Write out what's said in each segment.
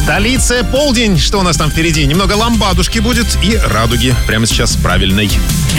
Столица, полдень. Что у нас там впереди? Немного ламбадушки будет и радуги. Прямо сейчас правильной.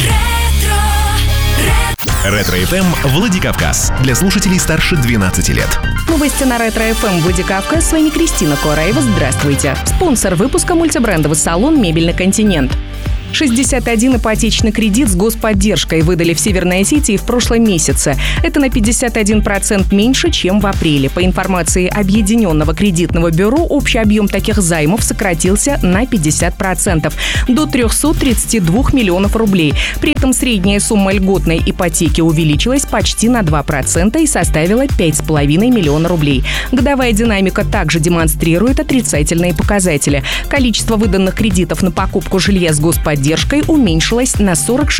Ретро-ФМ Владикавказ. Для слушателей старше 12 лет. Новости на Ретро-ФМ Владикавказ. С вами Кристина Кораева. Здравствуйте. Спонсор выпуска — мультибрендовый салон «Мебельный континент». 61 ипотечный кредит с господдержкой выдали в Северной Осетии в прошлом месяце. Это на 51% меньше, чем в апреле. По информации Объединенного кредитного бюро, общий объем таких займов сократился на 50%, до 332 миллионов рублей. При этом средняя сумма льготной ипотеки увеличилась почти на 2% и составила 5,5 миллиона рублей. Годовая динамика также демонстрирует отрицательные показатели. Количество выданных кредитов на покупку жилья с господдержкой уменьшилась на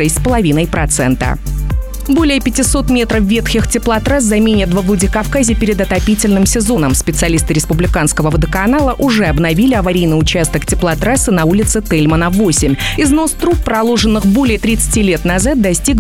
46,5%. Более 500 метров ветхих теплотрасс заменят во Владикавказе перед отопительным сезоном. Специалисты Республиканского водоканала уже обновили аварийный участок теплотрассы на улице Тельмана, 8. Износ труб, проложенных более 30 лет назад, достиг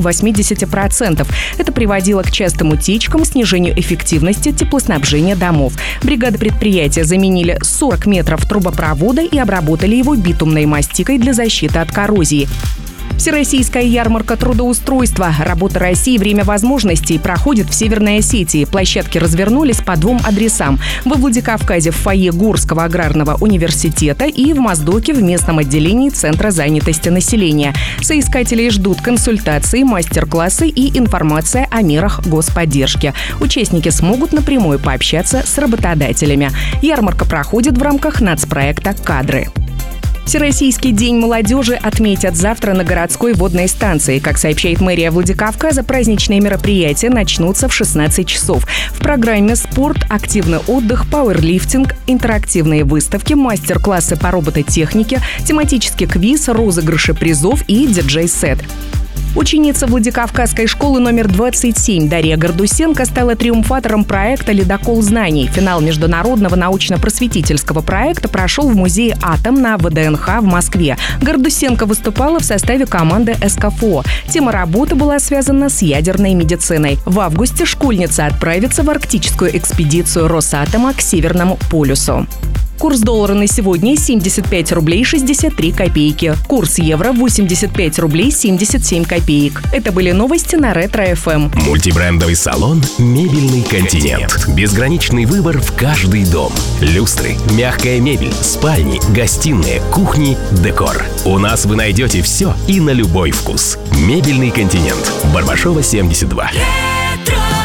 80%. Это приводило к частым утечкам, снижению эффективности теплоснабжения домов. Бригады предприятия заменили 40 метров трубопровода и обработали его битумной мастикой для защиты от коррозии. Всероссийская ярмарка трудоустройства «Работа России. Время возможностей» проходит в Северной Осетии. Площадки развернулись по 2 адресам. Во Владикавказе в фойе Горского аграрного университета и в Моздоке в местном отделении Центра занятости населения. Соискателей ждут консультации, мастер-классы и информация о мерах господдержки. Участники смогут напрямую пообщаться с работодателями. Ярмарка проходит в рамках нацпроекта «Кадры». Всероссийский день молодежи отметят завтра на городской водной станции. Как сообщает мэрия Владикавказа, праздничные мероприятия начнутся в 16 часов. В программе спорт, активный отдых, пауэрлифтинг, интерактивные выставки, мастер-классы по робототехнике, тематический квиз, розыгрыши призов и диджей-сет. Ученица Владикавказской школы номер 27 Дарья Гордусенко стала триумфатором проекта «Ледокол знаний». Финал международного научно-просветительского проекта прошел в музее «Атом» на ВДНХ в Москве. Гордусенко выступала в составе команды СКФО. Тема работы была связана с ядерной медициной. В августе школьница отправится в арктическую экспедицию Росатома к Северному полюсу. Курс доллара на сегодня — 75 рублей 63 копейки. Курс евро — 85 рублей 77 копеек. Это были новости на Ретро-ФМ. Мультибрендовый салон «Мебельный континент». Безграничный выбор в каждый дом. Люстры, мягкая мебель, спальни, гостиные, кухни, декор. У нас вы найдете все и на любой вкус. «Мебельный континент». Барбашова, 72.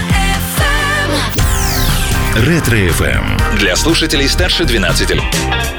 Ретро-ФМ. Для слушателей старше 12 лет.